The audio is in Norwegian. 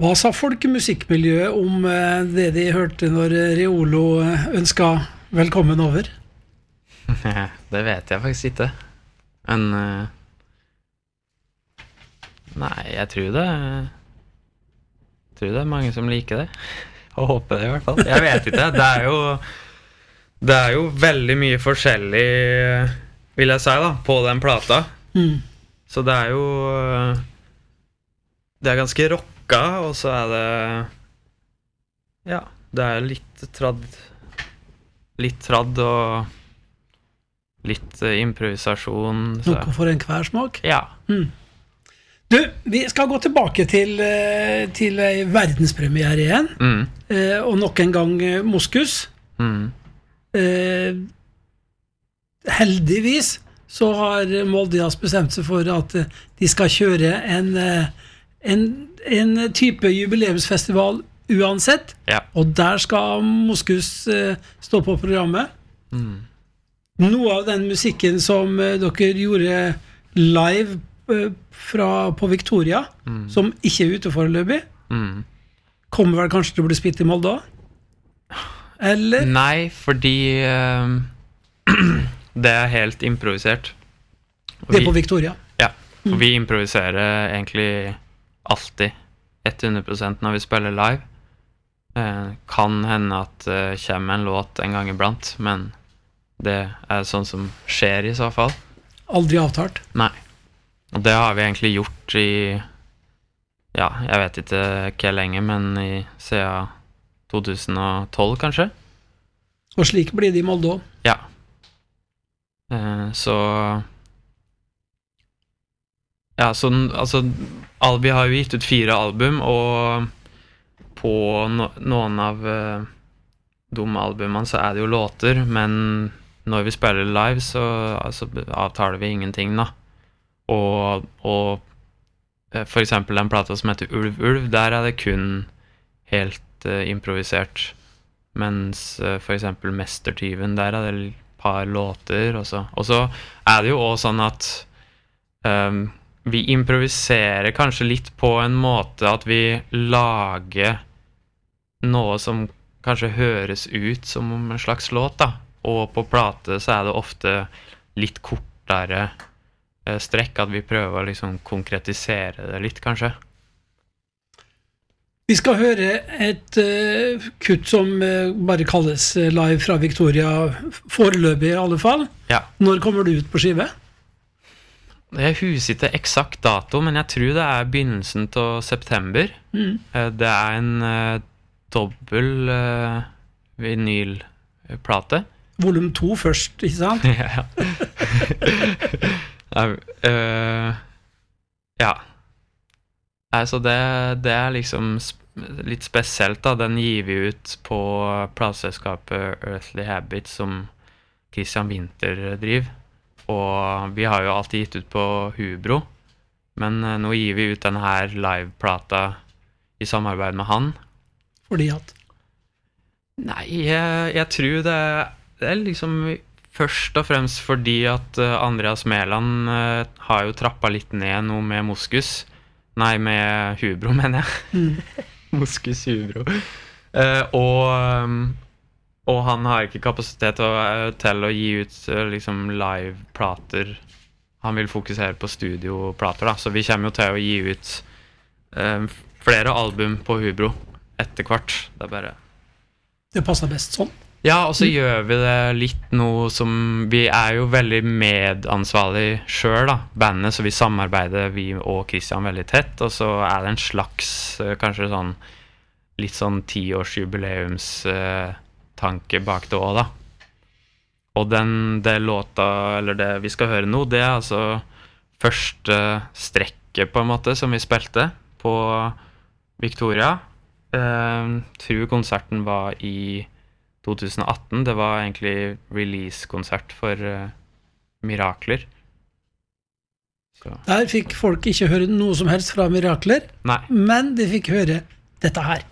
Hva sa folkemusikkmiljøet om det de hørte når Reolo ønsket velkommen over? Det vet jeg faktisk ikke. Men nei, jeg tror det er mange som liker det. Og håper det i hvert fall. Jeg vet ikke. Det er jo veldig mye forskjellig, vil jeg si da, på den plata. Så det er jo det er ganske rocka, og så er det ja, det er litt tradd og litt improvisasjon. Noe for en hver smak? Ja. Du, vi skal gå tilbake til en verdenspremiere igjen, og nok en gang Moskus. Heldigvis så har Molde bestemt seg for at de skal kjøre en type jubileumsfestival uansett, og der skal Moskus stå på programmet. Noe av den musikken som dere gjorde live på Victoria, som ikke er ute foreløpig, kommer vel kanskje til å bli spilt i Molde også? Eller? Nei, fordi det er helt improvisert. Det er på Victoria? Ja, og vi improviserer egentlig alltid 100% når vi spiller live. Kan hende at det kommer en låt en gang iblant, men det er sånn som skjer i så fall. Aldri avtalt? Nei. Og det har vi egentlig gjort i, ja, jeg vet ikke hvor lenge, men siden 2012 kanskje. Og slik blir det i Molde også? Ja. Så ja, altså vi har jo gitt ut 4 album, og på noen av de albumene så er det jo låter, men når vi spiller live så avtaler vi ingenting da. Og for eksempel den plata som heter Ulv Ulv, der er det kun helt improvisert, mens for eksempel Mestertyven, der er det et par låter, og så er det jo også sånn at vi improviserer kanskje litt på en måte at vi lager noe som kanskje høres ut som en slags låt da, og på plate så er det ofte litt kortere strekk, at vi prøver å liksom konkretisere det litt kanskje. Vi skal høre et kutt som bare kalles live fra Victoria, foreløpig i alle fall. Ja. Når kommer du ut på skive? Jeg husker ikke eksakt dato, men jeg tror det er begynnelsen til september. Det er en dobbel vinylplate. Volum 2 først, ikke sant? Ja. Ja. Altså det er liksom litt spesielt da. Den gir vi ut på plateselskapet Earthly Habits som Christian Winther driver. Og vi har jo alltid gitt ut på Hubro, men nå gir vi ut denne her liveplata i samarbeid med han. Fordi at? Nei, jeg tror det er liksom først og fremst fordi at Andreas Mæland har jo trappet litt ned noe med Moskus. Nei, med Hubro, mener jeg. Moskus Hubro. Og han har ikke kapasitet til å gi ut liksom live-plater. Han vil fokusere på studioplater da, så vi kommer jo til å gi ut flere album på Hubro etter hvert. Det er bare... Det passer best sånn. Ja, og så gjør vi det litt noe som... Vi er jo veldig medansvarlig selv da, bandet, så vi samarbeider, vi og Christian, veldig tett, og så er det en slags, kanskje sånn, litt sånn 10-års jubileumstanke bak det også da. Og det låta, eller det vi skal høre nå, det er altså første strekket på en måte som vi spilte på Victoria. Tror konserten var i 2018. Det var egentlig release-konsert for Mirakler. Så. Der fikk folk ikke høre noe som helst fra Mirakler, Nei. men de fikk høre dette her.